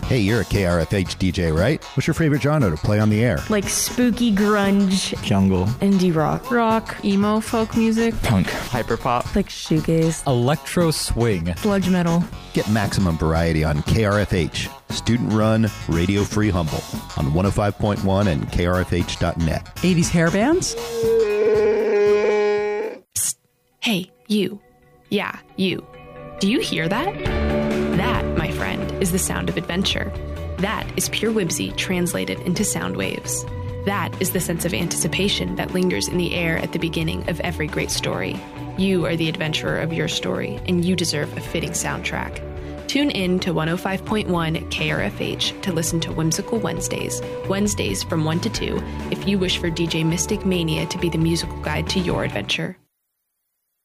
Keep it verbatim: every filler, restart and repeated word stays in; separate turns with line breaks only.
Hey, you're a K R F H D J, right? What's your favorite genre to play on the air?
Like spooky grunge,
jungle,
indie rock,
rock, emo, folk music,
punk, hyperpop,
like shoegaze,
electro swing,
sludge metal.
Get maximum variety on K R F H, student-run, radio-free Humble, on one oh five point one and K R F H dot net.
eighties hair bands?
Psst. Hey, you. Yeah, you. Do you hear that? That, my friend, is the sound of adventure. That is pure whimsy translated into sound waves. That is the sense of anticipation that lingers in the air at the beginning of every great story. You are the adventurer of your story, and you deserve a fitting soundtrack. Tune in to one oh five point one K R F H to listen to Whimsical Wednesdays, Wednesdays from one to two, if you wish for D J Mystic Mania to be the musical guide to your adventure.